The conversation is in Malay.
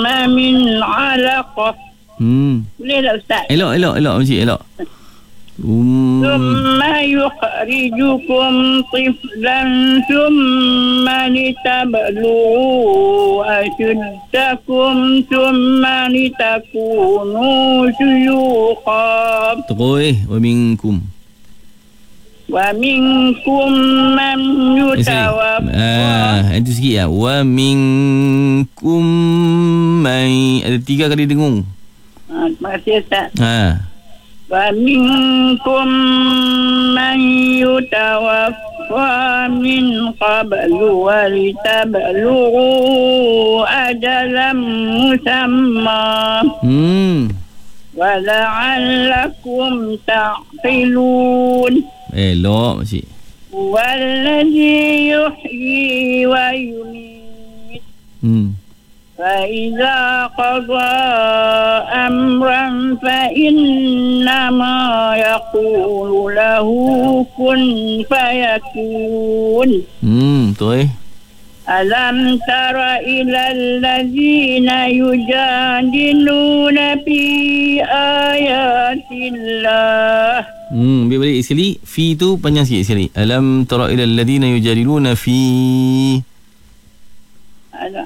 من علقة. Boleh tak Ustaz? Elok Makcik, elok. ثم يخرجكم طفلا ثم لتبلغوا أشدكم ثم لتكونوا شيوخا. Terus ومنكم من يتوفى. Itu sikit ya. Wa minkum man, ada 3 kali dengung. Terima kasih Ustaz. ومنكم من يتوفى من قبل ولتبلغوا أجلا مسمى ولعلكم تعقلون. Elok Makcik. والذي يحيي ويميت فإذا قضى أمرا فإنما يقول له كن فيكون. Betul. ألم تر إلى الذين يجادلون في آيات الله. Biar balik sekali. Fi tu panjang sikit sekali. Alam tara ila alladhina yujadiluna fi.